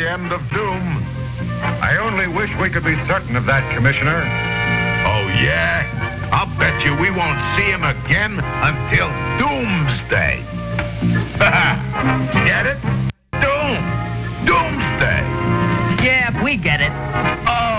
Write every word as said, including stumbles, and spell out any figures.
end of doom. I only wish we could be certain of that, Commissioner. Oh, yeah? I'll bet you we won't see him again until doomsday. Get it? Doom. Doomsday. Yeah, we get it.